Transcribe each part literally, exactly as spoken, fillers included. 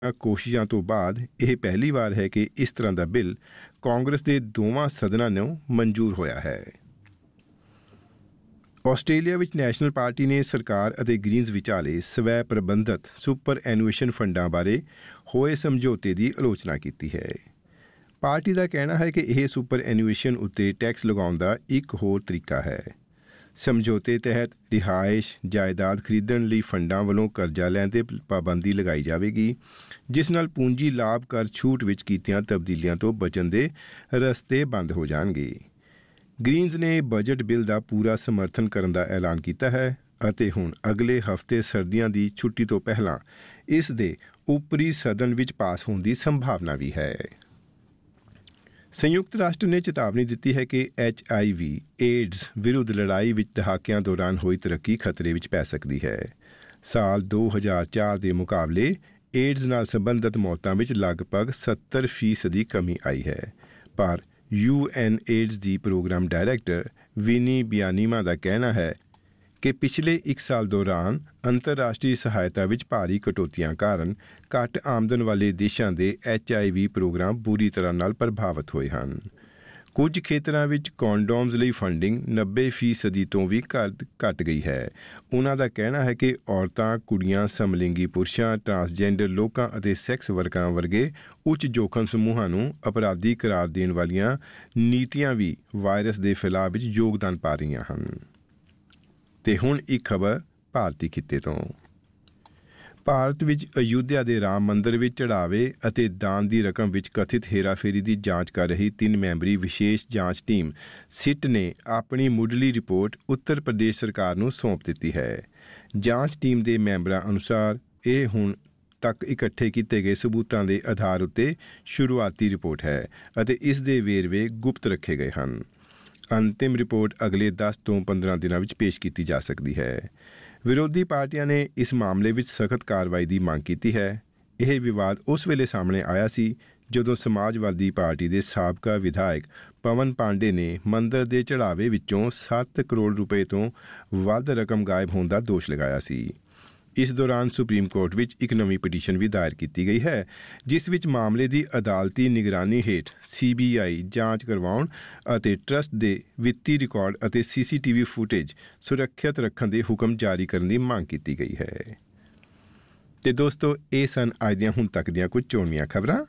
ਕੋਸ਼ਿਸ਼ਾਂ ਤੋਂ ਬਾਅਦ ਇਹ ਪਹਿਲੀ ਵਾਰ ਹੈ ਕਿ ਇਸ ਤਰ੍ਹਾਂ ਦਾ ਬਿੱਲ ਕਾਂਗਰਸ ਦੇ ਦੋਵਾਂ ਸਦਨਾਂ ਨੂੰ ਮਨਜ਼ੂਰ ਹੋਇਆ ਹੈ। ਆਸਟ੍ਰੇਲੀਆ ਵਿੱਚ ਨੈਸ਼ਨਲ ਪਾਰਟੀ ਨੇ ਸਰਕਾਰ ਅਤੇ ਗ੍ਰੀਨਜ਼ ਵਿਚਾਲੇ ਸਵੈ ਪ੍ਰਬੰਧਤ ਸੁਪਰ ਐਨੂਏਸ਼ਨ ਫੰਡਾਂ ਬਾਰੇ ਹੋਏ ਸਮਝੌਤੇ ਦੀ ਆਲੋਚਨਾ ਕੀਤੀ ਹੈ। ਪਾਰਟੀ ਦਾ ਕਹਿਣਾ ਹੈ ਕਿ ਇਹ ਸੁਪਰ ਐਨੂਏਸ਼ਨ ਉੱਤੇ ਟੈਕਸ ਲਗਾਉਣ ਦਾ ਇੱਕ ਹੋਰ ਤਰੀਕਾ ਹੈ। ਸਮਝੌਤੇ ਤਹਿਤ ਰਿਹਾਇਸ਼ ਜਾਇਦਾਦ ਖਰੀਦਣ ਲਈ ਫੰਡਾਂ ਵੱਲੋਂ ਕਰਜ਼ਾ ਲੈਣ 'ਤੇ ਪਾਬੰਦੀ ਲਗਾਈ ਜਾਵੇਗੀ, ਜਿਸ ਨਾਲ ਪੂੰਜੀ ਲਾਭ ਕਰ ਛੂਟ ਵਿੱਚ ਕੀਤੀਆਂ ਤਬਦੀਲੀਆਂ ਤੋਂ ਬਚਣ ਦੇ ਰਸਤੇ ਬੰਦ ਹੋ ਜਾਣਗੇ। ਗ੍ਰੀਨਜ਼ ਨੇ ਬਜਟ ਬਿੱਲ ਦਾ ਪੂਰਾ ਸਮਰਥਨ ਕਰਨ ਦਾ ਐਲਾਨ ਕੀਤਾ ਹੈ ਅਤੇ ਹੁਣ ਅਗਲੇ ਹਫ਼ਤੇ ਸਰਦੀਆਂ ਦੀ ਛੁੱਟੀ ਤੋਂ ਪਹਿਲਾਂ ਇਸ ਦੇ ਉੱਪਰੀ ਸਦਨ ਵਿੱਚ ਪਾਸ ਹੋਣ ਦੀ ਸੰਭਾਵਨਾ ਵੀ ਹੈ। ਸੰਯੁਕਤ ਰਾਸ਼ਟਰ ਨੇ ਚੇਤਾਵਨੀ ਦਿੱਤੀ ਹੈ ਕਿ ਐਚ ਆਈ ਵੀ ਏਡਜ਼ ਵਿਰੁੱਧ ਲੜਾਈ ਵਿੱਚ ਦਹਾਕਿਆਂ ਦੌਰਾਨ ਹੋਈ ਤਰੱਕੀ ਖਤਰੇ ਵਿੱਚ ਪੈ ਸਕਦੀ ਹੈ। ਸਾਲ ਦੋ ਹਜ਼ਾਰ ਚਾਰ ਦੇ ਮੁਕਾਬਲੇ ਏਡਜ਼ ਨਾਲ ਸੰਬੰਧਿਤ ਮੌਤਾਂ ਵਿੱਚ ਲਗਭਗ ਸੱਤਰ ਫੀਸਦੀ ਕਮੀ ਆਈ ਹੈ, ਪਰ ਯੂ ਐਨ ਏਡਜ਼ ਦੀ ਪ੍ਰੋਗਰਾਮ ਡਾਇਰੈਕਟਰ ਵਿਨੀ ਬਿਆਨੀਮਾ ਦਾ ਕਹਿਣਾ ਹੈ ਕਿ ਪਿਛਲੇ ਇੱਕ ਸਾਲ ਦੌਰਾਨ ਅੰਤਰਰਾਸ਼ਟਰੀ ਸਹਾਇਤਾ ਵਿੱਚ ਭਾਰੀ ਕਟੌਤੀਆਂ ਕਾਰਨ ਘੱਟ ਆਮਦਨ ਵਾਲੇ ਦੇਸ਼ਾਂ ਦੇ ਐਚ ਆਈ ਵੀ ਪ੍ਰੋਗਰਾਮ ਬੁਰੀ ਤਰ੍ਹਾਂ ਨਾਲ ਪ੍ਰਭਾਵਿਤ ਹੋਏ ਹਨ। ਕੁਝ ਖੇਤਰਾਂ ਵਿੱਚ ਕੌਂਡੋਮਜ਼ ਲਈ ਫੰਡਿੰਗ ਨੱਬੇ ਫੀਸਦੀ ਤੋਂ ਵੀ ਘੱਟ ਘੱਟ ਗਈ ਹੈ। ਉਹਨਾਂ ਦਾ ਕਹਿਣਾ ਹੈ ਕਿ ਔਰਤਾਂ, ਕੁੜੀਆਂ, ਸਮਲਿੰਗੀ ਪੁਰਸ਼ਾਂ, ਟਰਾਂਸਜੈਂਡਰ ਲੋਕਾਂ ਅਤੇ ਸੈਕਸ ਵਰਕਰਾਂ ਵਰਗੇ ਉੱਚ ਜੋਖਮ ਸਮੂਹਾਂ ਨੂੰ ਅਪਰਾਧੀ ਕਰਾਰ ਦੇਣ ਵਾਲੀਆਂ ਨੀਤੀਆਂ ਵੀ ਵਾਇਰਸ ਦੇ ਫੈਲਾਅ ਵਿੱਚ ਯੋਗਦਾਨ ਪਾ ਰਹੀਆਂ ਹਨ। ਤੇ ਹੁਣ ਇੱਕ ਖਬਰ ਭਾਰਤੀ ਖਿੱਤੇ ਤੋਂ। ਭਾਰਤ ਵਿੱਚ ਅਯੁੱਧਿਆ ਦੇ ਰਾਮ ਮੰਦਰ ਵਿੱਚ ਚੜ੍ਹਾਵੇ ਅਤੇ ਦਾਨ ਦੀ ਰਕਮ ਵਿੱਚ ਕਥਿਤ ਹੇਰਾਫੇਰੀ ਦੀ ਜਾਂਚ ਕਰ ਰਹੀ ਤਿੰਨ ਮੈਂਬਰੀ ਵਿਸ਼ੇਸ਼ ਜਾਂਚ ਟੀਮ ਸਿਟ ਨੇ ਆਪਣੀ ਮੁੱਢਲੀ ਰਿਪੋਰਟ ਉੱਤਰ ਪ੍ਰਦੇਸ਼ ਸਰਕਾਰ ਨੂੰ ਸੌਂਪ ਦਿੱਤੀ ਹੈ। ਜਾਂਚ ਟੀਮ ਦੇ ਮੈਂਬਰਾਂ ਅਨੁਸਾਰ ਇਹ ਹੁਣ ਤੱਕ ਇਕੱਠੇ ਕੀਤੇ ਗਏ ਸਬੂਤਾਂ ਦੇ ਆਧਾਰ ਉੱਤੇ ਸ਼ੁਰੂਆਤੀ ਰਿਪੋਰਟ ਹੈ ਅਤੇ ਇਸ ਦੇ ਵੇਰਵੇ ਗੁਪਤ ਰੱਖੇ ਗਏ ਹਨ। ਅੰਤਿਮ ਰਿਪੋਰਟ ਅਗਲੇ ਦਸ ਤੋਂ ਪੰਦਰਾਂ ਦਿਨਾਂ ਵਿੱਚ ਪੇਸ਼ ਕੀਤੀ ਜਾ ਸਕਦੀ ਹੈ। ਵਿਰੋਧੀ ਪਾਰਟੀਆਂ ਨੇ ਇਸ ਮਾਮਲੇ ਵਿੱਚ ਸਖਤ ਕਾਰਵਾਈ ਦੀ ਮੰਗ ਕੀਤੀ ਹੈ। ਇਹ ਵਿਵਾਦ ਉਸ ਵੇਲੇ ਸਾਹਮਣੇ ਆਇਆ ਸੀ ਜਦੋਂ ਸਮਾਜਵਾਦੀ ਪਾਰਟੀ ਦੇ ਸਾਬਕਾ ਵਿਧਾਇਕ ਪਵਨ ਪਾਂਡੇ ਨੇ ਮੰਦਰ ਦੇ ਚੜ੍ਹਾਵੇ ਵਿੱਚੋਂ ਸੱਤ ਕਰੋੜ ਰੁਪਏ ਤੋਂ ਵੱਧ ਰਕਮ ਗਾਇਬ ਹੋਣ ਦਾ ਦੋਸ਼ ਲਗਾਇਆ ਸੀ। ਇਸ ਦੌਰਾਨ ਸੁਪਰੀਮ ਕੋਰਟ ਵਿੱਚ ਇੱਕ ਨਵੀਂ ਪਟੀਸ਼ਨ ਵੀ ਦਾਇਰ ਕੀਤੀ ਗਈ ਹੈ, ਜਿਸ ਵਿੱਚ ਮਾਮਲੇ ਦੀ ਅਦਾਲਤੀ ਨਿਗਰਾਨੀ ਹੇਠ ਸੀ ਬੀ ਆਈ ਜਾਂਚ ਕਰਵਾਉਣ ਅਤੇ ਟਰੱਸਟ ਦੇ ਵਿੱਤੀ ਰਿਕਾਰਡ ਅਤੇ ਸੀ ਸੀ ਟੀ ਵੀ ਫੁਟੇਜ ਸੁਰੱਖਿਅਤ ਰੱਖਣ ਦੇ ਹੁਕਮ ਜਾਰੀ ਕਰਨ ਦੀ ਮੰਗ ਕੀਤੀ ਗਈ ਹੈ। ਤੇ ਦੋਸਤੋ, ਇਹ ਸਨ ਅੱਜ ਦੀਆਂ ਹੁਣ ਤੱਕ ਦੀਆਂ ਕੁਝ ਚੋਣਵੀਆਂ ਖਬਰਾਂ।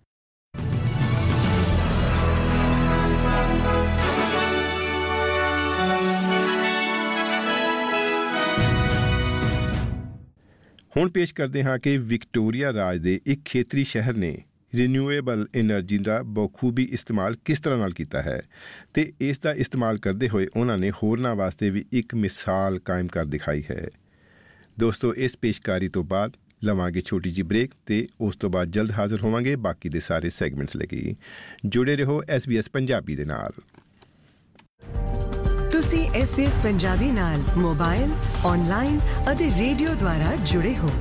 ਹੁਣ ਪੇਸ਼ ਕਰਦੇ ਹਾਂ ਕਿ ਵਿਕਟੋਰੀਆ ਰਾਜ ਦੇ ਇੱਕ ਖੇਤਰੀ ਸ਼ਹਿਰ ਨੇ ਰੀਨਿਊਏਬਲ ਐਨਰਜੀ ਦਾ ਬਖੂਬੀ ਇਸਤੇਮਾਲ ਕਿਸ ਤਰ੍ਹਾਂ ਨਾਲ ਕੀਤਾ ਹੈ ਤੇ ਇਸ ਦਾ ਇਸਤੇਮਾਲ ਕਰਦੇ ਹੋਏ ਉਹਨਾਂ ਨੇ ਹੋਰਨਾਂ ਵਾਸਤੇ ਵੀ ਇੱਕ ਮਿਸਾਲ ਕਾਇਮ ਕਰ ਦਿਖਾਈ ਹੈ। ਦੋਸਤੋ, ਇਸ ਪੇਸ਼ਕਾਰੀ ਤੋਂ ਬਾਅਦ ਲਵਾਂਗੇ ਛੋਟੀ ਜਿਹੀ ਬ੍ਰੇਕ ਤੇ ਉਸ ਤੋਂ ਬਾਅਦ ਜਲਦ ਹਾਜ਼ਰ ਹੋਵਾਂਗੇ ਬਾਕੀ ਦੇ ਸਾਰੇ ਸੈਗਮੈਂਟਸ ਲੈ ਕੇ। ਜੁੜੇ ਰਹੋ ਐਸ ਬੀ ਐਸ ਪੰਜਾਬੀ ਦੇ ਨਾਲ। ਤੁਸੀਂ ਐਸ ਬੀ ਐਸ ਪੰਜਾਬੀ ਨਾਲ ਮੋਬਾਈਲ, ਔਨਲਾਈਨ ਅਤੇ ਰੇਡੀਓ ਦੁਆਰਾ ਜੁੜੇ ਹੋ।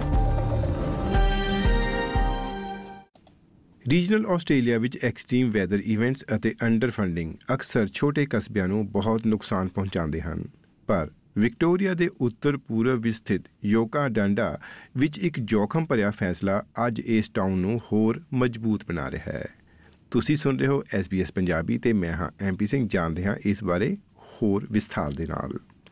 ਰੀਜਨਲ ਆਸਟ੍ਰੇਲੀਆ ਵਿੱਚ ਐਕਸਟ੍ਰੀਮ ਵੈਦਰ ਇਵੈਂਟਸ ਅਤੇ ਅੰਡਰ ਫੰਡਿੰਗ ਅਕਸਰ ਛੋਟੇ ਕਸਬਿਆਂ ਨੂੰ ਬਹੁਤ ਨੁਕਸਾਨ ਪਹੁੰਚਾਉਂਦੇ ਹਨ, ਪਰ ਵਿਕਟੋਰੀਆ ਦੇ ਉੱਤਰ ਪੂਰਬ ਵਿੱਚ ਸਥਿਤ ਯੋਕਾ ਡਾਂਡਾ ਵਿੱਚ ਇੱਕ ਜੋਖਮ ਭਰਿਆ ਫੈਸਲਾ ਅੱਜ ਇਸ ਟਾਊਨ ਨੂੰ ਹੋਰ ਮਜ਼ਬੂਤ ਬਣਾ ਰਿਹਾ ਹੈ। ਤੁਸੀਂ ਸੁਣ ਰਹੇ ਹੋ ਐਸ ਬੀ ਐਸ ਪੰਜਾਬੀ ਤੇ ਮੈਂ ਹਾਂ ਐਮ ਪੀ ਸਿੰਘ। ਜਾਣਦੇ ਹਾਂ ਇਸ ਬਾਰੇ ਹੋਰ ਵਿਸਥਾਰ ਦੇ ਨਾਲ।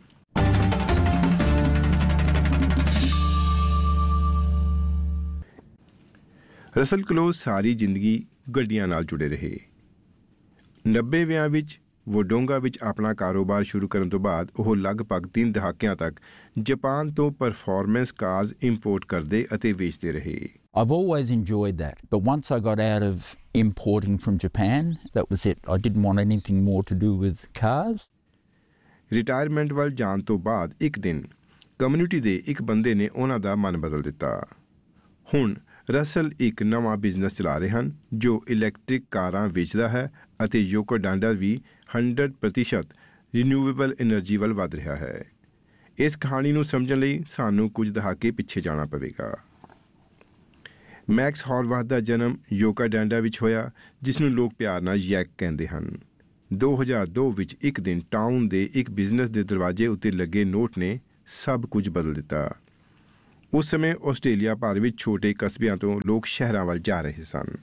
ਰਸਲ ਕਲੋਜ਼ ਸਾਰੀ ਜ਼ਿੰਦਗੀ ਗੱਡੀਆਂ ਨਾਲ ਜੁੜੇ ਰਹੇ। ਨੱਬੇਵਿਆਂ ਵਿੱਚ ਵੋਡੋਂਗਾ ਵਿੱਚ ਆਪਣਾ ਕਾਰੋਬਾਰ ਸ਼ੁਰੂ ਕਰਨ ਤੋਂ ਬਾਅਦ ਉਹ ਲਗਭਗ ਤਿੰਨ ਦਹਾਕਿਆਂ ਤੱਕ ਜਾਪਾਨ ਤੋਂ ਪਰਫਾਰਮੈਂਸ ਕਾਰਜ਼ ਇੰਪੋਰਟ ਕਰਦੇ ਅਤੇ ਵੇਚਦੇ ਰਹੇ। I've always enjoyed that, but once I got out of importing from Japan, that was it. I didn't want anything more to do with cars. Retirement ਵੱਲ ਜਾਣ ਤੋਂ ਬਾਅਦ ਇੱਕ ਦਿਨ ਕਮਿਊਨਿਟੀ ਦੇ ਇੱਕ ਬੰਦੇ ਨੇ ਉਹਨਾਂ ਦਾ ਮਨ ਬਦਲ ਦਿੱਤਾ। ਹੁਣ ਰਸਲ ਇੱਕ ਨਵਾਂ ਬਿਜ਼ਨਸ ਚਲਾ ਰਹੇ ਹਨ ਜੋ ਇਲੈਕਟ੍ਰਿਕ ਕਾਰਾਂ ਵੇਚਦਾ ਹੈ ਅਤੇ ਯੋਕੋ ਡਾਂਡਾ ਵੀ ਹੰਡਰਡ ਪ੍ਰਤੀਸ਼ਤ ਰੀਨਿਊਏਬਲ ਐਨਰਜੀ ਵੱਲ ਵੱਧ ਰਿਹਾ ਹੈ। ਇਸ ਕਹਾਣੀ ਨੂੰ ਸਮਝਣ ਲਈ ਸਾਨੂੰ ਕੁਝ ਦਹਾਕੇ ਪਿੱਛੇ ਜਾਣਾ ਪਵੇਗਾ। ਮੈਕਸ ਹੌਰਵਾਥ ਦਾ ਜਨਮ ਯੋਕਾ ਡਾਂਡਾ ਵਿੱਚ ਹੋਇਆ, ਜਿਸ ਨੂੰ ਲੋਕ ਪਿਆਰ ਨਾਲ ਯੈਕ ਕਹਿੰਦੇ ਹਨ। ਦੋ ਹਜ਼ਾਰ ਦੋ ਵਿੱਚ ਇੱਕ ਦਿਨ ਟਾਊਨ ਦੇ ਇੱਕ ਬਿਜ਼ਨਸ ਦੇ ਦਰਵਾਜ਼ੇ ਉੱਤੇ ਲੱਗੇ ਨੋਟ ਨੇ ਸਭ ਕੁਝ ਬਦਲ ਦਿੱਤਾ। ਉਸ ਸਮੇਂ ਆਸਟ੍ਰੇਲੀਆ ਭਰ ਵਿੱਚ ਛੋਟੇ ਕਸਬਿਆਂ ਤੋਂ ਲੋਕ ਸ਼ਹਿਰਾਂ ਵੱਲ ਜਾ ਰਹੇ ਸਨ।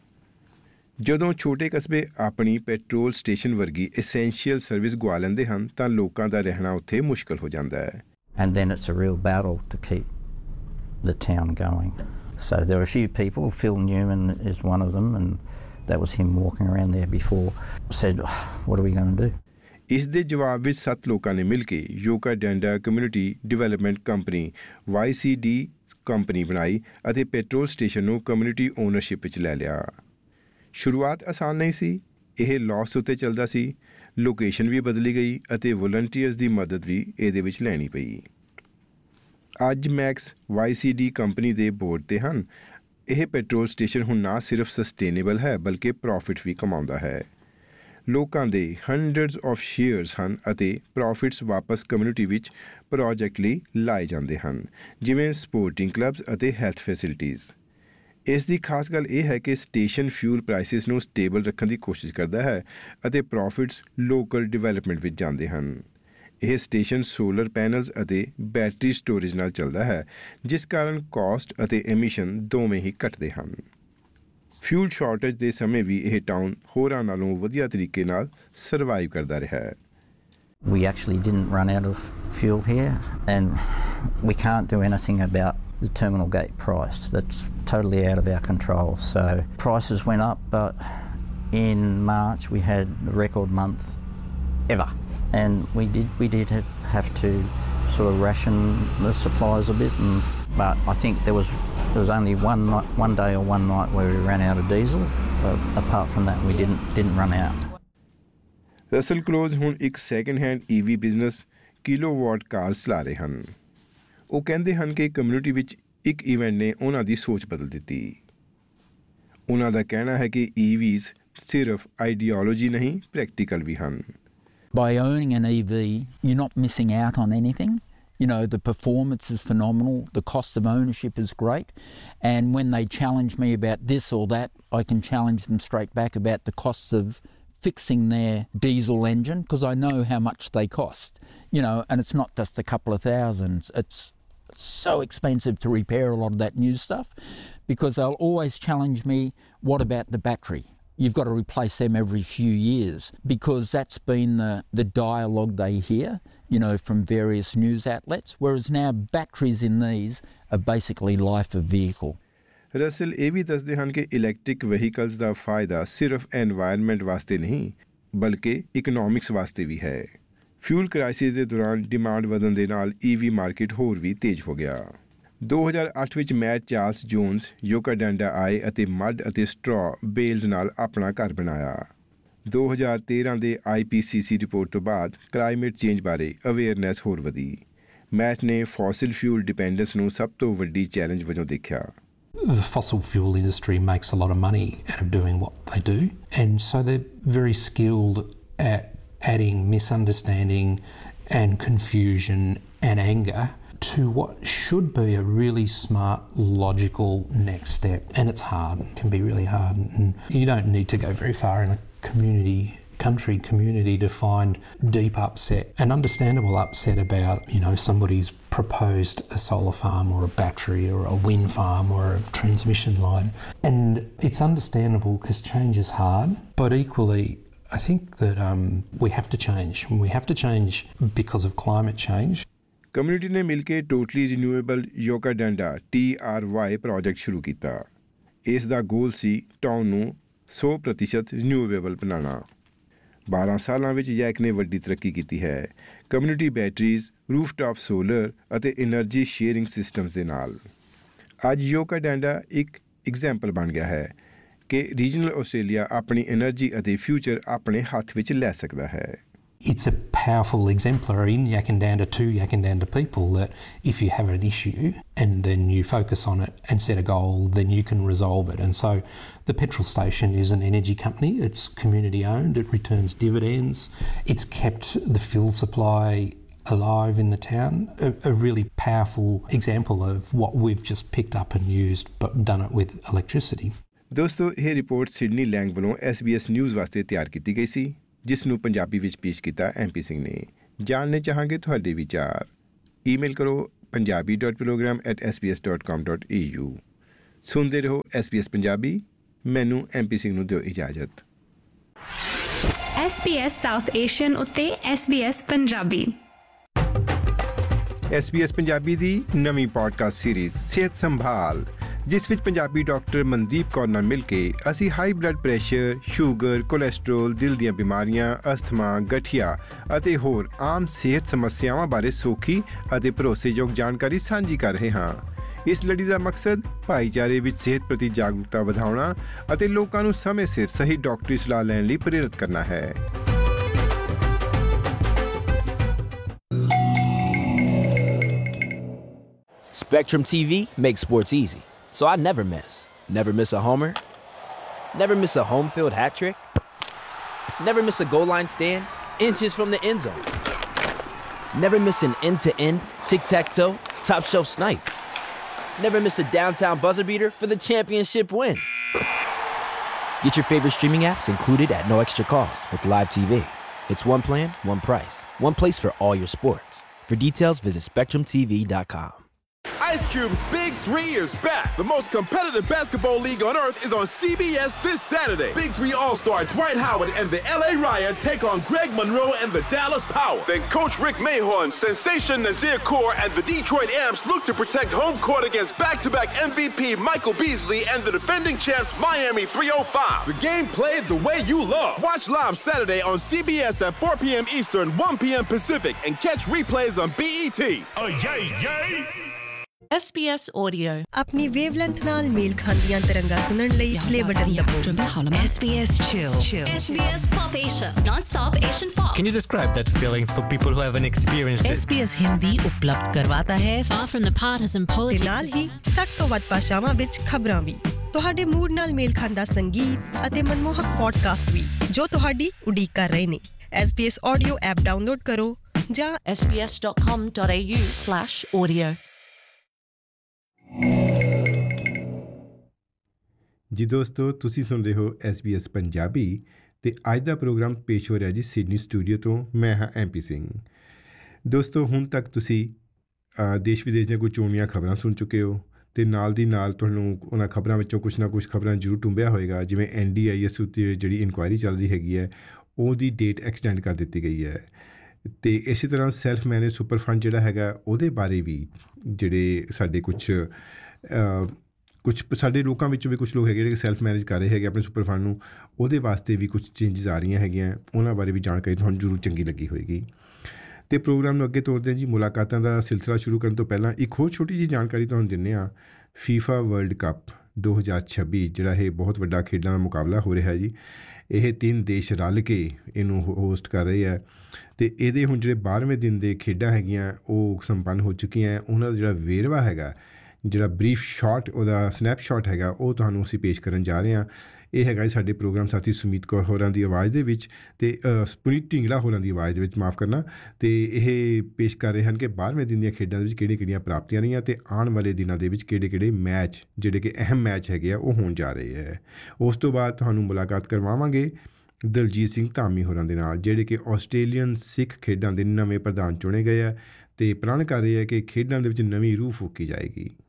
ਜਦੋਂ ਛੋਟੇ ਕਸਬੇ ਆਪਣੀ ਪੈਟਰੋਲ ਸਟੇਸ਼ਨ ਵਰਗੀ ਐਸੈਂਸ਼ੀਅਲ ਸਰਵਿਸ ਗਵਾ ਲੈਂਦੇ ਹਨ ਤਾਂ ਲੋਕਾਂ ਦਾ ਰਹਿਣਾ ਉੱਥੇ ਮੁਸ਼ਕਲ ਹੋ ਜਾਂਦਾ ਹੈ। And then it's a real battle to keep the town going. So there are a few people, Phil Newman is one of them, and that was him walking around there before, said, what are we going to do? ਇਸ ਦੇ ਜਵਾਬ ਵਿੱਚ ਸੱਤ ਲੋਕਾਂ ਨੇ ਮਿਲ ਕੇ ਯੋਕਾਡੈਂਡਾ community development company Y C D company ਬਣਾਈ ਅਤੇ petrol station ਨੂੰ ਕਮਿਊਨਿਟੀ ਓਨਰਸ਼ਿਪ ਵਿੱਚ ਲੈ ਲਿਆ। ਸ਼ੁਰੂਆਤ ਆਸਾਨ ਨਹੀਂ ਸੀ। ਇਹ ਲਾਸ ਉੱਤੇ ਚੱਲਦਾ ਸੀ। ਲੋਕੇਸ਼ਨ ਵੀ ਬਦਲੀ ਗਈ ਅਤੇ ਵੋਲੰਟੀਅਰਸ ਦੀ ਮਦਦ ਵੀ ਇਹਦੇ ਵਿੱਚ ਲੈਣੀ ਪਈ। ਅੱਜ Max Y C D company ਦੇ ਬੋਰਡ 'ਤੇ ਹਨ। ਇਹ ਪੈਟਰੋਲ ਸਟੇਸ਼ਨ ਹੁਣ ਨਾ ਸਿਰਫ ਸਸਟੇਨੇਬਲ ਹੈ ਬਲਕਿ ਪ੍ਰੋਫਿਟ ਵੀ ਕਮਾਉਂਦਾ ਹੈ। ਲੋਕਾਂ ਦੇ ਹੰਡਰਡਸ ਆਫ ਸ਼ੇਅਰਸ ਹਨ ਅਤੇ ਪ੍ਰੋਫਿਟਸ ਵਾਪਸ ਕਮਿਊਨਿਟੀ ਵਿੱਚ ਪ੍ਰੋਜੈਕਟ ਲਈ ਲਾਏ ਜਾਂਦੇ ਹਨ, ਜਿਵੇਂ ਸਪੋਰਟਿੰਗ ਕਲੱਬਸ ਅਤੇ ਹੈਲਥ ਫੈਸਿਲਿਟੀਜ਼। ਇਸ ਦੀ ਖਾਸ ਗੱਲ ਇਹ ਹੈ ਕਿ ਸਟੇਸ਼ਨ ਫਿਊਲ ਪ੍ਰਾਈਸਿਸ ਨੂੰ ਸਟੇਬਲ ਰੱਖਣ ਦੀ ਕੋਸ਼ਿਸ਼ ਕਰਦਾ ਹੈ ਅਤੇ ਪ੍ਰੋਫਿਟਸ ਲੋਕਲ ਡਿਵੈਲਪਮੈਂਟ ਵਿੱਚ ਜਾਂਦੇ ਹਨ। ਇਹ ਸਟੇਸ਼ਨ ਸੋਲਰ ਪੈਨਲਸ ਅਤੇ ਬੈਟਰੀ ਸਟੋਰੇਜ ਨਾਲ ਚੱਲਦਾ ਹੈ, ਜਿਸ ਕਾਰਨ ਕਾਸਟ ਅਤੇ ਐਮਿਸ਼ਨ ਦੋਵੇਂ ਹੀ ਘਟਦੇ ਹਨ। ਫਿਊਲ ਸ਼ਾਰਟੇਜ ਦੇ ਸਮੇਂ ਵੀ ਇਹ ਟਾਊਨ ਹੋਰਾਂ ਨਾਲੋਂ ਵਧੀਆ ਤਰੀਕੇ ਨਾਲ ਸਰਵਾਈਵ ਕਰਦਾ ਰਿਹਾ ਹੈ। We actually didn't run out of fuel here, and we can't do anything about the terminal gate price. That's totally out of our control. So prices went up, but in March we had the record month ever, and we did we did have to sort of ration the supplies a bit, and but I think there was there was only one night, one day or one night where we ran out of diesel. But apart from that, we didn't didn't run out. Russell close ਹੁਣ ਇੱਕ second hand ਈ ਵੀ business kilowatt cars ਚਲਾ ਰਹੇ ਹਨ। ਉਹ ਕਹਿੰਦੇ ਹਨ ਕਿ community ਵਿੱਚ ਇੱਕ ਇਵੈਂਟ ਨੇ ਉਹਨਾਂ ਦੀ ਸੋਚ ਬਦਲ ਦਿੱਤੀ। ਉਹਨਾਂ ਦਾ ਕਹਿਣਾ ਹੈ ਕਿ ਈ ਵੀਜ਼ ਸਿਰਫ ਆਈਡੀਓਲੋਜੀ ਨਹੀਂ, ਪ੍ਰੈਕਟੀਕਲ ਵੀ ਹਨ। By owning an E V, you're not missing out on anything. You know, the performance is phenomenal, the cost of ownership is great, and when they challenge me about this or that, I can challenge them straight back about the costs of fixing their diesel engine, because I know how much they cost, you know, and it's not just a couple of thousands. It's so expensive to repair a lot of that new stuff, because they'll always challenge me, what about the battery? You've got to replace them every few years, because that's been the, the dialogue they hear, you know, from various news outlets, whereas now batteries in these are basically life of vehicle. Russell ਇਹ ਵੀ ਦੱਸਦੇ ਹਨ ਕਿ electric vehicles ਦਾ ਫਾਇਦਾ ਸਿਰਫ environment ਵਾਸਤੇ ਨਹੀਂ ਬਲਕਿ economics ਵਾਸਤੇ ਵੀ ਹੈ। ਫਿਊਲ ਕ੍ਰਾਈਸਿਸ ਦੇ ਦੌਰਾਨ ਡਿਮਾਂਡ ਵਧਣ ਦੇ ਨਾਲ ਈ ਵੀ ਮਾਰਕੀਟ ਹੋਰ ਵੀ ਤੇਜ਼ ਹੋ ਗਿਆ। ਦੋ ਹਜ਼ਾਰ ਅੱਠ ਵਿੱਚ ਮੈਟ ਚਾਰਲਸ ਜੋਨਸ ਯੋਕਾਡੈਂਡਾ ਆਏ ਅਤੇ ਮੱਡ ਅਤੇ ਸਟ੍ਰॉ ਬੇਲਜ਼ ਨਾਲ ਆਪਣਾ ਘਰ ਬਣਾਇਆ। ਦੋ ਹਜ਼ਾਰ ਤੇਰ੍ਹਾਂ ਦੇ ਆਈ ਪੀ ਸੀ ਸੀ ਰਿਪੋਰਟ ਤੋਂ ਬਾਅਦ ਕਲਾਈਮੇਟ ਚੇਂਜ ਬਾਰੇ ਅਵੇਅਰਨੈਸ ਹੋਰ ਵਧੀ। ਮੈਟ ਨੇ ਫੋਸਿਲ ਫਿਊਲ ਡਿਪੈਂਡੈਂਸ ਨੂੰ ਸਭ ਤੋਂ ਵੱਡੀ ਚੈਲੰਜ ਵਜੋਂ ਦੇਖਿਆ। The fossil fuel industry makes a lot of money out of doing what they do, and so they're very skilled at adding misunderstanding and confusion and anger to what should be a really smart, logical next step. And it's hard, it can be really hard, and you don't need to go very far in a community country community to find deep upset and understandable upset about, you know, somebody's proposed a solar farm or a battery or a wind farm or a transmission line. And it's understandable because change is hard, but equally I think that um, we have to change. We have to change because of climate change. Community ਨੇ ਮਿਲ ਕੇ totally renewable ਯੋਕਾਡੈਂਡਾ T R Y project ਸ਼ੁਰੂ ਕੀਤਾ। ਇਸ ਦਾ ਗੋਲ ਸੀ town ਨੂੰ ਸੌ ਪ੍ਰਤੀਸ਼ਤ renewable ਬਣਾਉਣਾ। ਬਾਰਾਂ ਸਾਲਾਂ ਵਿੱਚ ਯੈਕ ਨੇ ਵੱਡੀ ਤਰੱਕੀ ਕੀਤੀ ਹੈ। ਕਮਿਊਨਿਟੀ ਬੈਟਰੀਜ਼, ਰੂਫਟਾਪ ਸੋਲਰ ਅਤੇ ਐਨਰਜੀ ਸ਼ੇਅਰਿੰਗ ਸਿਸਟਮਸ ਦੇ ਨਾਲ ਅੱਜ ਯੋਕਾਡੈਂਡਾ ਇੱਕ ਐਗਜ਼ਾਮਪਲ ਬਣ ਗਿਆ ਹੈ ਕਿ ਰੀਜਨਲ ਆਸਟ੍ਰੇਲੀਆ ਆਪਣੀ ਐਨਰਜੀ ਅਤੇ ਫਿਊਚਰ ਆਪਣੇ ਹੱਥ ਵਿੱਚ ਲੈ ਸਕਦਾ ਹੈ। It's a powerful exemplar in Yakandanda to Yakandanda people that if you have an issue and then you focus on it and set a goal, then you can resolve it. And so the petrol station is an energy company. It's community owned. It returns dividends. It's kept the fuel supply alive in the town. A, a really powerful example of what we've just picked up and used but done it with electricity. ਦੋਸਤੋ, ਇਹ report Sydney ਲੈਂਗ ਵੱਲੋਂ S B S news ਵਾਸਤੇ ਤਿਆਰ ਕੀਤੀ ਗਈ ਸੀ, ਜਿਸ ਨੂੰ ਪੰਜਾਬੀ ਵਿੱਚ ਪੇਸ਼ ਕੀਤਾ ਐਮ ਪੀ ਸਿੰਘ ਨੇ। ਜਾਣਨੇ ਚਾਹਾਂਗੇ ਤੁਹਾਡੇ ਵਿਚਾਰ। ਈਮੇਲ ਕਰੋ Punjabi dot programme at S B S dot ਕਾਮ ਡੋਟ ਈ ਯੂ। ਸੁਣਦੇ ਰਹੋ ਐਸ ਬੀ ਐਸ ਪੰਜਾਬੀ। ਮੈਨੂੰ ਐਮ ਪੀ ਸਿੰਘ ਨੂੰ ਦਿਓ ਇਜਾਜ਼ਤ। S B S south Asian ਉੱਤੇ S B S Punjabi. S B S Punjabi ਦੀ ਨਵੀਂ ਪੋਡਕਾਸਟ ਸੀਰੀਜ਼ ਸਿਹਤ ਸੰਭਾਲ, ਜਿਸ ਵਿੱਚ ਪੰਜਾਬੀ ਡਾਕਟਰ ਮਨਦੀਪ ਕੌਰ ਨਾਲ ਮਿਲ ਕੇ ਅਸੀਂ high blood pressure, sugar, cholesterol, ਦਿਲ ਦੀਆਂ ਬਿਮਾਰੀਆਂ, ਅਸਥਮਾ, ਗਠੀਆ ਅਤੇ ਹੋਰ ਆਮ ਸਿਹਤ ਸਮੱਸਿਆਵਾਂ ਬਾਰੇ ਸੌਖੀ ਅਤੇ ਭਰੋਸੇਯੋਗ ਜਾਣਕਾਰੀ ਸਾਂਝੀ ਕਰ ਰਹੇ ਹਾਂ। ਇਸ ਲੜੀ ਦਾ ਮਕਸਦ ਭਾਈਚਾਰੇ ਵਿੱਚ ਸਿਹਤ ਪ੍ਰਤੀ ਜਾਗਰੂਕਤਾ ਵਧਾਉਣਾ ਅਤੇ ਲੋਕਾਂ ਨੂੰ ਸਮੇਂ ਸਿਰ ਸਹੀ ਡਾਕਟਰੀ ਸਲਾਹ ਲੈਣ ਲਈ ਪ੍ਰੇਰਿਤ ਕਰਨਾ ਹੈ। Spectrum T V makes sports easy, so I never miss. Never miss a homer. Never miss a home field hat trick. Never miss a goal line stand inches from the end zone. Never miss an end-to-end, tic-tac-toe, top shelf snipe. Never miss a downtown buzzer beater for the championship win. Get your favorite streaming apps included at no extra cost with Live T V. It's one plan, one price, one place for all your sports. For details, visit spectrum t v dot com. Ice Cube's Big Three is back. The most competitive basketball league on earth is on C B S this Saturday. Big Three All-Star Dwight Howard and the L A Riot take on Greg Monroe and the Dallas Power. Then Coach Rick Mahorn, Sensation Nazir Kaur and the Detroit Amps look to protect home court against back-to-back M V P Michael Beasley and the defending champs Miami three oh five. The game played the way you love. Watch live Saturday on C B S at four p.m. Eastern, one p.m. Pacific, and catch replays on B E T. Oh, yay, yay! S B S Audio ਆਪਣੀ wavelength ਨਾਲ ਮੇਲ ਖਾਂਦੀਆਂ ਤਰੰਗਾਂ ਸੁਣਨ ਲਈ play button ਦਬਾਓ। S B S Chill. S B S Pop Asia, non-stop Asian pop. Can you describe that feeling for people who haven't experienced it? S B S Hindi ਉਪਲਬਧ ਕਰਵਾਤਾ ਹੈ Far from the partisan ਤੇ politics. ਨਾਲ ਹੀ ਸੱਠ ਤੋਂ ਵੱਧ ਭਾਸ਼ਾਵਾਂ ਵਿੱਚ ਖਬਰਾਂ ਵੀ, ਤੁਹਾਡੇ ਮੂਡ ਨਾਲ ਮੇਲ ਖਾਂਦਾ ਸੰਗੀਤ ਅਤੇ ਮਨਮੋਹਕ ਪੋਡਕਾਸਟ ਵੀ ਜੋ ਤੁਹਾਡੀ ਉਡੀਕ ਕਰ ਰਹੇ ਨੇ। S B S Audio app download ਕਰੋ ਜਾਂ s b s dot com dot a u slash audio। ਜੀ ਦੋਸਤੋ, ਤੁਸੀਂ ਸੁਣ ਰਹੇ ਹੋ ਐਸ ਬੀ ਐਸ ਪੰਜਾਬੀ ਤੇ ਅੱਜ ਦਾ ਪ੍ਰੋਗਰਾਮ ਪੇਸ਼ ਹੋ ਰਿਹਾ ਜੀ ਸਿਡਨੀ ਸਟੂਡੀਓ ਤੋਂ। ਮੈਂ ਹਾਂ ਐਮ ਪੀ ਸਿੰਘ। ਦੋਸਤੋ, ਹੁਣ ਤੱਕ ਤੁਸੀਂ ਦੇਸ਼ ਵਿਦੇਸ਼ ਦੀਆਂ ਕੁਝ ਚੋਣਵੀਆਂ ਖਬਰਾਂ ਸੁਣ ਚੁੱਕੇ ਹੋ ਅਤੇ ਨਾਲ ਦੀ ਨਾਲ ਤੁਹਾਨੂੰ ਉਹਨਾਂ ਖਬਰਾਂ ਵਿੱਚੋਂ ਕੁਛ ਨਾ ਕੁਛ ਖਬਰਾਂ ਜ਼ਰੂਰ ਟੁੰਬਿਆ ਹੋਏਗਾ। ਜਿਵੇਂ ਐਨ ਡੀ ਆਈ ਐਸ ਉੱਤੇ ਜਿਹੜੀ ਇਨਕੁਆਇਰੀ ਚੱਲ ਰਹੀ ਹੈਗੀ ਹੈ, ਉਹਦੀ ਡੇਟ ਐਕਸਟੈਂਡ ਕਰ ਦਿੱਤੀ ਗਈ ਹੈ। ਅਤੇ ਇਸੇ ਤਰ੍ਹਾਂ ਸੈਲਫ ਮੈਨੇਜ ਸੁਪਰ ਫੰਡ ਜਿਹੜਾ ਹੈਗਾ, ਉਹਦੇ ਬਾਰੇ ਵੀ ਜਿਹੜੇ ਸਾਡੇ ਕੁਛ ਕੁਛ ਸਾਡੇ ਲੋਕਾਂ ਵਿੱਚੋਂ ਵੀ ਕੁਛ ਲੋਕ ਹੈਗੇ ਜਿਹੜੇ ਸੈਲਫ ਮੈਨੇਜ ਕਰ ਰਹੇ ਹੈਗੇ ਆਪਣੇ ਸੁਪਰ ਫੰਡ ਨੂੰ, ਉਹਦੇ ਵਾਸਤੇ ਵੀ ਕੁਛ ਚੇਂਜਿਸ ਆ ਰਹੀਆਂ ਹੈਗੀਆਂ। ਉਹਨਾਂ ਬਾਰੇ ਵੀ ਜਾਣਕਾਰੀ ਤੁਹਾਨੂੰ ਜ਼ਰੂਰ ਚੰਗੀ ਲੱਗੀ ਹੋਏਗੀ। ਅਤੇ ਪ੍ਰੋਗਰਾਮ ਨੂੰ ਅੱਗੇ ਤੋਰਦੇ ਹਾਂ ਜੀ। ਮੁਲਾਕਾਤਾਂ ਦਾ ਸਿਲਸਿਲਾ ਸ਼ੁਰੂ ਕਰਨ ਤੋਂ ਪਹਿਲਾਂ ਇੱਕ ਹੋਰ ਛੋਟੀ ਜਿਹੀ ਜਾਣਕਾਰੀ ਤੁਹਾਨੂੰ ਦਿੰਦੇ ਹਾਂ। ਫੀਫਾ ਵਰਲਡ ਕੱਪ ਦੋ ਹਜ਼ਾਰ ਛੱਬੀ ਜਿਹੜਾ ਇਹ ਬਹੁਤ ਵੱਡਾ ਖੇਡਾਂ ਦਾ ਮੁਕਾਬਲਾ ਹੋ ਰਿਹਾ ਜੀ। ਇਹ ਤਿੰਨ ਦੇਸ਼ ਰਲ ਕੇ ਇਹਨੂੰ ਹੋਸਟ ਕਰ ਰਹੇ ਹੈ ਅਤੇ ਇਹਦੇ ਹੁਣ ਜਿਹੜੇ ਬਾਰ੍ਹਵੇਂ ਦਿਨ ਦੇ ਖੇਡਾਂ ਹੈਗੀਆਂ ਉਹ ਸੰਪੰਨ ਹੋ ਚੁੱਕੀਆਂ। ਉਹਨਾਂ ਦਾ ਜਿਹੜਾ ਵੇਰਵਾ ਹੈਗਾ, ਜਿਹੜਾ ਬਰੀਫ ਸ਼ਾਟ, ਉਹਦਾ ਸਨੈਪਸ਼ਾਟ ਹੈਗਾ, ਉਹ ਤੁਹਾਨੂੰ ਅਸੀਂ ਪੇਸ਼ ਕਰਨ ਜਾ ਰਹੇ ਹਾਂ। ਇਹ ਹੈਗਾ ਸਾਡੇ ਪ੍ਰੋਗਰਾਮ ਸਾਥੀ ਸੁਮੀਤ ਕੌਰ ਹੋਰਾਂ ਦੀ ਆਵਾਜ਼ ਦੇ ਵਿੱਚ ਅਤੇ ਪੁਨੀਤ ਢਿੰਗੜਾ ਹੋਰਾਂ ਦੀ ਆਵਾਜ਼ ਦੇ ਵਿੱਚ, ਮਾਫ਼ ਕਰਨਾ। ਅਤੇ ਇਹ ਪੇਸ਼ ਕਰ ਰਹੇ ਹਨ ਕਿ ਬਾਰ੍ਹਵੇਂ ਦਿਨ ਦੀਆਂ ਖੇਡਾਂ ਦੇ ਵਿੱਚ ਕਿਹੜੀਆਂ ਕਿਹੜੀਆਂ ਪ੍ਰਾਪਤੀਆਂ ਰਹੀਆਂ ਅਤੇ ਆਉਣ ਵਾਲੇ ਦਿਨਾਂ ਦੇ ਵਿੱਚ ਕਿਹੜੇ ਕਿਹੜੇ ਮੈਚ ਜਿਹੜੇ ਕਿ ਅਹਿਮ ਮੈਚ ਹੈਗੇ ਆ ਉਹ ਹੋਣ ਜਾ ਰਹੇ ਹੈ। ਉਸ ਤੋਂ ਬਾਅਦ ਤੁਹਾਨੂੰ ਮੁਲਾਕਾਤ ਕਰਵਾਵਾਂਗੇ ਦਲਜੀਤ ਸਿੰਘ ਧਾਮੀ ਹੋਰਾਂ ਦੇ ਨਾਲ, ਜਿਹੜੇ ਕਿ ਆਸਟ੍ਰੇਲੀਅਨ ਸਿੱਖ ਖੇਡਾਂ ਦੇ ਨਵੇਂ ਪ੍ਰਧਾਨ ਚੁਣੇ ਗਏ ਆ ਅਤੇ ਪ੍ਰਣ ਕਰ ਰਹੇ ਹੈ ਕਿ ਖੇਡਾਂ ਦੇ ਵਿੱਚ ਨਵੀਂ ਰੂਹ ਫੂਕੀ ਜਾਏਗੀ।